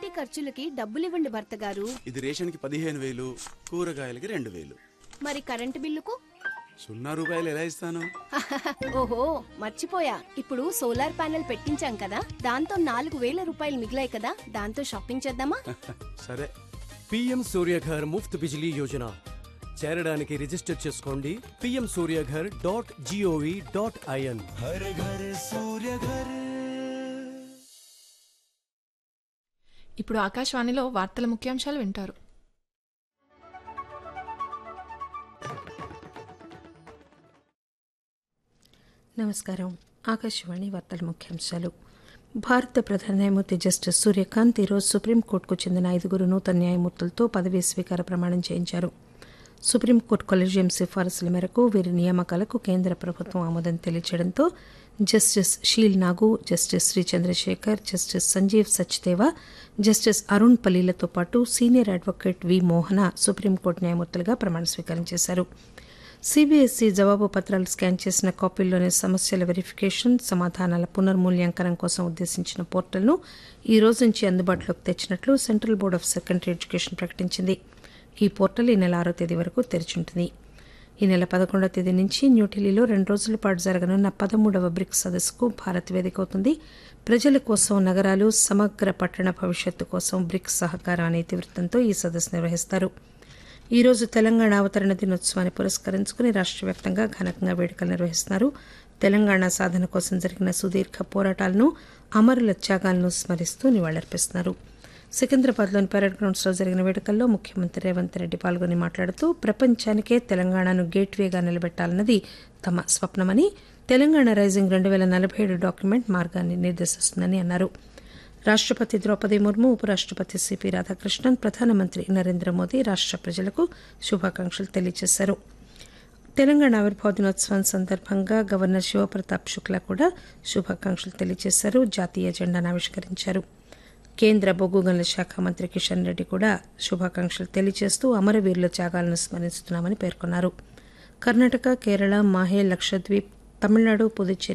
ఇంటి ఖర్చులకి డబ్బులివ్వండి భర్త గారు. ఇది రేషన్కి 15,000, కూరగాయలకి 2,000. మరి కరెంటు బిల్లుకు 0 రూపాయలు ఎలా ఇస్తాను? ఓహో మర్చిపోయా, ఇప్పుడు సోలార్ ప్యానెల్ పెట్టించాం కదా, దాంతో 4,000 రూపాయలు మిగిలాయి కదా, దాంతో షాపింగ్ చేద్దామా? సరే. పీఎం సూర్యఘర్ ముఫ్త్ బిజిలీ యోజన చేరడానికి రిజిస్టర్ చేసుకోండి pmsuryaghar.gov.in. హర్ ఘర్ సూర్య ఘర్. ఇప్పుడు ఆకాశవాణిలో వార్తల ముఖ్యాంశాలు వింటారు. నమస్కారం. ఆకాశవాణి వార్తల ముఖ్యాంశాలు. భారత ప్రధాన న్యాయమూర్తి జస్టిస్ సూర్యకాంత్ ఈరోజు సుప్రీంకోర్టుకు చెందిన 5 నూతన న్యాయమూర్తులతో పదవీ స్వీకార ప్రమాణం చేయించారు. సుప్రీంకోర్టు కొలీజియం సిఫారసుల మేరకు వీరి నియామకాలకు కేంద్ర ప్రభుత్వం ఆమోదం తెలియజేయడంతో జస్టిస్ షీల్ నాగు, justice Shri Chandrasekhar, justice Sanjeev Sachdeva, justice Arun పల్లీలతో పాటు సీనియర్ అడ్వకేట్ వి మోహన సుప్రీంకోర్టు న్యాయమూర్తులుగా ప్రమాణ స్వీకారం చేశారు. సీబీఎస్ఈ జవాబు పత్రాలు స్కాన్ చేసిన కాపీల్లోని సమస్యల వెరిఫికేషన్, సమాధానాల పునర్మూల్యాంకనం కోసం ఉద్దేశించిన పోర్టల్ను ఈ రోజు నుంచి అందుబాటులోకి తెచ్చినట్లు central board of secondary education ప్రకటించింది. ఈ పోర్టల్ ఈ నెల 6వ తేదీ వరకు తెరిచుంటుంది. ఈ నెల 11వ తేదీ నుంచి న్యూఢిల్లీలో 2 రోజుల పాటు జరగనున్న 13వ బ్రిక్స్ సదస్సుకు భారత్ వేదిక అవుతుంది. ప్రజల కోసం నగరాలు, సమగ్ర పట్టణ భవిష్యత్తు కోసం బ్రిక్స్ సహకారం అనే ఇతివృత్తంతో ఈ సదస్సు నిర్వహిస్తారు. ఈ రోజు తెలంగాణ అవతరణ దినోత్సవాన్ని పురస్కరించుకుని రాష్ట్ర వ్యాప్తంగా ఘనంగా వేడుకలు నిర్వహిస్తున్నారు. తెలంగాణ సాధన కోసం జరిగిన సుదీర్ఘ పోరాటాలను, అమరుల త్యాగాలను స్మరిస్తూ నివాళులర్పిస్తున్నారు. సికింద్రాబాద్లోని పరేడ్ గ్రౌండ్స్లో జరిగిన వేడుకల్లో ముఖ్యమంత్రి రేవంత్ రెడ్డి పాల్గొని మాట్లాడుతూ ప్రపంచానికే తెలంగాణను గేట్వేగా నిలబెట్టాలన్నది తమ స్వప్నమని, తెలంగాణ రైజింగ్ 2047 డాక్యుమెంట్ మార్గాన్ని నిర్దేశిస్తుందని అన్నారు. రాష్ట్రపతి ద్రౌపది ముర్ము, ఉపరాష్ట్రపతి సిపి రాధాకృష్ణన్, ప్రధానమంత్రి నరేంద్ర మోదీ రాష్ట్ర ప్రజలకు శుభాకాంక్షలు తెలియజేశారు. తెలంగాణ ఆవిర్భావ దినోత్సవం సందర్భంగా గవర్నర్ శివప్రతాప్ శుక్లా కూడా శుభాకాంక్షలు తెలియజేశారు. జాతీయ జెండాను ఆవిష్కరించారు. కేంద్ర బొగ్గు గనుల శాఖ మంత్రి కిషన్ రెడ్డి కూడా శుభాకాంక్షలు తెలియజేస్తూ అమరవీరుల త్యాగాలను స్మరిస్తున్నామని పేర్కొన్నారు. కర్ణాటక, కేరళ, మాహే, లక్షద్వీప్, తమిళనాడు, పుదుచ్చేరి